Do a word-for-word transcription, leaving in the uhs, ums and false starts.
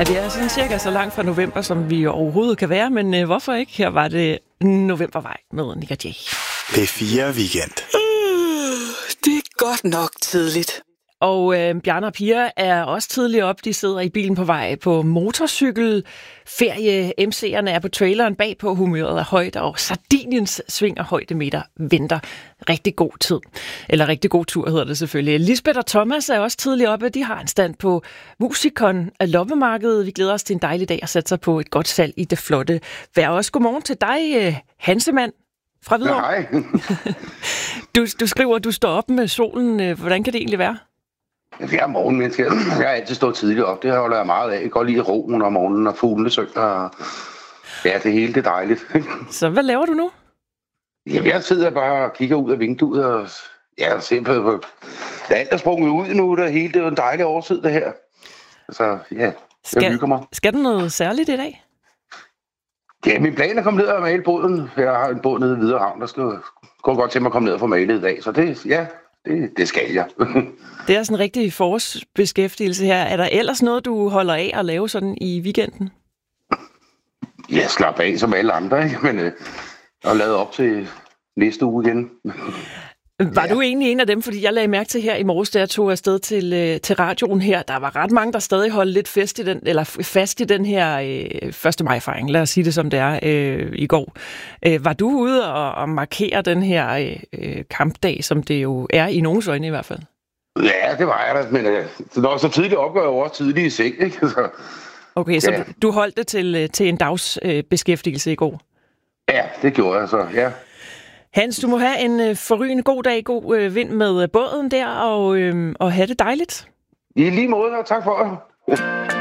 Ja, vi er sådan cirka så langt fra november, som vi overhovedet kan være, men øh, hvorfor ikke? Her var det Novembervej med Nik og Jay. P fire Weekend. Uh, det er godt nok tidligt. Og øh, Bjarne og Pia er også tidligt op. De sidder i bilen på vej på motorcykel. Ferie M C'erne er på traileren bagpå. Humøret er højt, og Sardiniens svinger højdemeter venter. Rigtig god tid. Eller rigtig god tur hedder det selvfølgelig. Lisbeth og Thomas er også tidligt oppe. De har en stand på Musikon af loppemarkedet. Vi glæder os til en dejlig dag at sætte sig på et godt salg i det flotte vejr. Også godmorgen til dig, Hansemand fra Hvidovre. Ja, hej. du, du skriver, at du står op med solen. Hvordan kan det egentlig være? Jeg er morgenmenneske. Jeg har altid stået tidligt op. Det holder jeg meget af. Jeg kan godt lide roen om morgenen og fuglene synger. Ja, det hele det er dejligt. Så hvad laver du nu? Jamen, jeg sidder bare og kigger ud af vinduet og ja, ser på. Der er alt, der sprunget ud nu. Det hele det er jo en dejlig årstid, det her. Så ja, skal, jeg hygger mig. Skal du noget særligt i dag? Ja, min plan er at komme ned og male båden. Jeg har en båd nede i Hvide Havn, der skal gå godt til mig at komme ned og få malet i dag. Så det, ja, det, det skal jeg. Det er sådan en rigtig forårsbeskæftigelse her. Er der ellers noget, du holder af at lave sådan i weekenden? Ja, slap af som alle andre, ikke? Men øh, jeg har lavet op til næste uge igen. Var ja. Du egentlig en af dem, fordi jeg lagde mærke til her i morges, da jeg tog afsted til, øh, til radioen her, der var ret mange, der stadig holdt lidt fast i den, eller fast i den her øh, første maj-fejring, lad os sige det som det er, øh, i går. Øh, var du ude og, og markere den her øh, kampdag, som det jo er i nogens øjne i hvert fald? Ja, det var jeg da, men øh, når så tidligt opgør jeg også tidligt i seng, ikke? Så, okay, så ja. du holdt det til, til en dags øh, beskæftigelse i går? Ja, det gjorde jeg så, ja. Hans, du må have en øh, forrygende god dag, god øh, vind med båden der, og, øh, og have det dejligt. I lige måde, og tak for det.